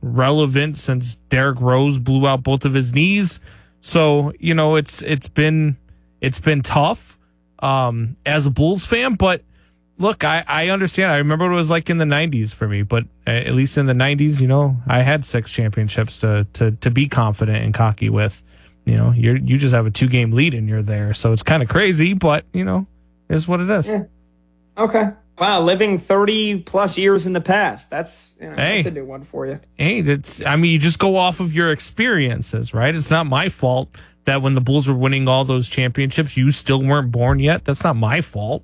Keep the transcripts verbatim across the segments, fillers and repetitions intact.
relevant since Derrick Rose blew out both of his knees. So, you know, it's it's been it's been tough um, as a Bulls fan. But look, I, I understand. I remember what it was like in the nineties for me. But at least in the nineties, you know, I had six championships to to to be confident and cocky with. You know, you you just have a two game lead and you're there. So it's kind of crazy, but you know, it is what it is. Yeah. Okay. Wow, living thirty plus years in the past. That's, you know, hey, that's a new one for you. Hey, that's, I mean, you just go off of your experiences, right? It's not my fault that when the Bulls were winning all those championships, you still weren't born yet. That's not my fault.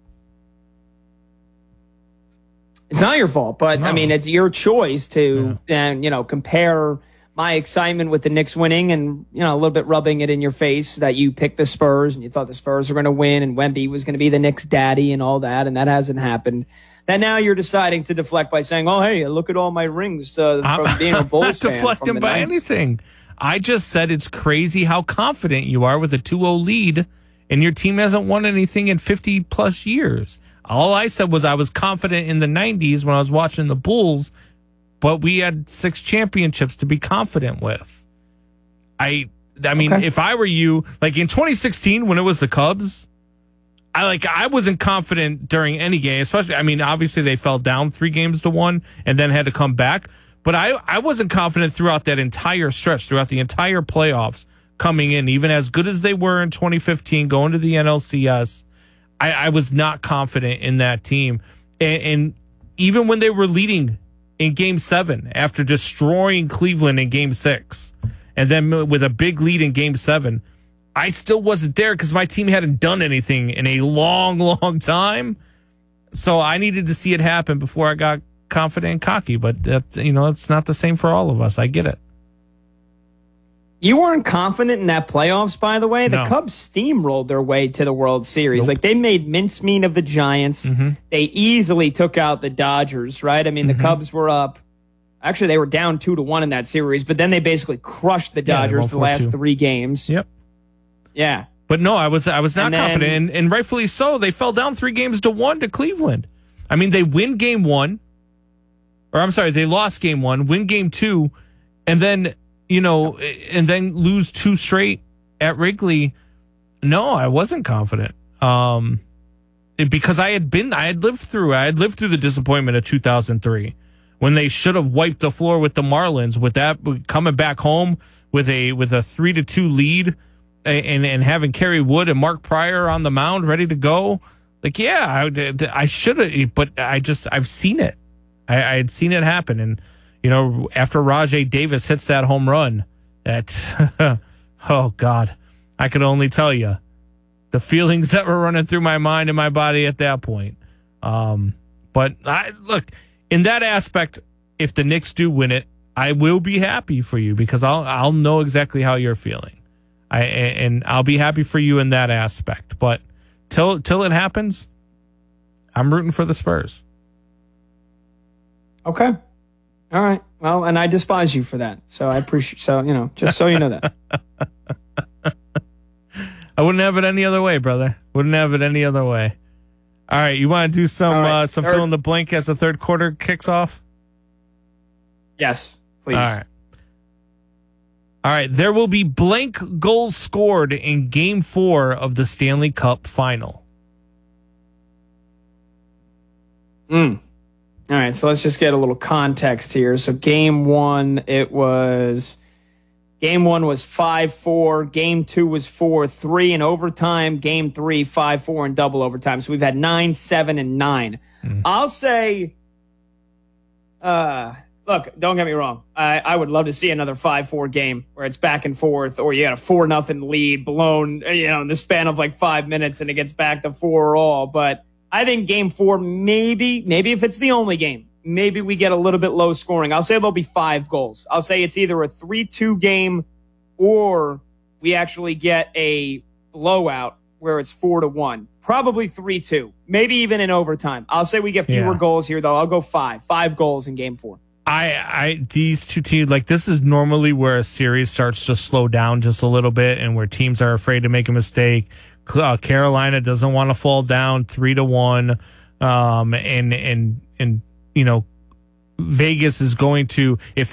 It's not your fault, but No. I mean, it's your choice to then, you know, compare my excitement with the Knicks winning and, you know, a little bit rubbing it in your face that you picked the Spurs and you thought the Spurs were going to win and Wemby was going to be the Knicks daddy and all that, and that hasn't happened. Then now you're deciding to deflect by saying, oh, hey, look at all my rings uh, from I'm, being a Bulls I'm not fan. deflecting by nineties. anything. I just said it's crazy how confident you are with a two oh lead and your team hasn't won anything in fifty plus years. All I said was I was confident in the nineties when I was watching the Bulls, but we had six championships to be confident with. I I mean, Okay. if I were you, like in twenty sixteen when it was the Cubs, I like I wasn't confident during any game, especially, I mean, obviously they fell down three games to one and then had to come back. But I, I wasn't confident throughout that entire stretch, throughout the entire playoffs coming in, even as good as they were in twenty fifteen, going to the N L C S. I, I was not confident in that team. And, and even when they were leading in game seven after destroying Cleveland in game six, and then with a big lead in game seven, I still wasn't there because my team hadn't done anything in a long, long time. So I needed to see it happen before I got confident and cocky. But that, you know, it's not the same for all of us. I get it. You weren't confident in that playoffs, by the way. The No. Cubs steamrolled their way to the World Series. Nope. Like, they made mincemeat of the Giants. Mm-hmm. They easily took out the Dodgers, right? I mean, Mm-hmm. the Cubs were up. Actually, they were down two to one in that series, but then they basically crushed the Yeah, they Dodgers won the last four two. three games. Yep. Yeah. But no, I was I was not And then- confident, and, and rightfully so. They fell down three games to one to Cleveland. I mean, they win game one, or I'm sorry, they lost game one, win game two, and then you know, and then lose two straight at Wrigley. No, I wasn't confident, um, it- because I had been, I had lived through, I had lived through the disappointment of two thousand three when they should have wiped the floor with the Marlins. With that coming back home with a with a three to two lead. And and having Kerry Wood and Mark Pryor on the mound ready to go, like, yeah, I, I should have, but I just, I've seen it. I, I had seen it happen. And, you know, after Rajay Davis hits that home run, that, oh, God, I could only tell you the feelings that were running through my mind and my body at that point. Um, but, I look, in that aspect, if the Knicks do win it, I will be happy for you because I'll I'll know exactly how you're feeling. I, and I'll be happy for you in that aspect. But till till it happens, I'm rooting for the Spurs. Okay. All right. Well, and I despise you for that. So I appreciate, so, you know, just so you know that. I wouldn't have it any other way, brother. Wouldn't have it any other way. All right, you want to do some All right, uh, some third- fill in the blank as the third quarter kicks off? Yes, please. All right. All right, there will be blank goals scored in Game Four of the Stanley Cup Final. Mm. All right, so let's just get a little context here. So game one, it was game one was five four. Game two was four three in overtime. Game three, five four in double overtime. So we've had nine, seven, and nine. Mm. I'll say, uh, look, don't get me wrong. I, I would love to see another five four game where it's back and forth, or you got a four nothing lead blown, you know, in the span of like five minutes and it gets back to four all. But I think game four, maybe, maybe if it's the only game, maybe we get a little bit low scoring. I'll say there'll be five goals. I'll say it's either a three two game or we actually get a blowout where it's four to one. Probably three two, maybe even in overtime. I'll say we get fewer Yeah. goals here, though. I'll go five. Five goals in game four. I, I, these two teams, like, this is normally where a series starts to slow down just a little bit and where teams are afraid to make a mistake. Uh, Carolina doesn't want to fall down three to one. Um, and, and, and, you know, Vegas is going to, if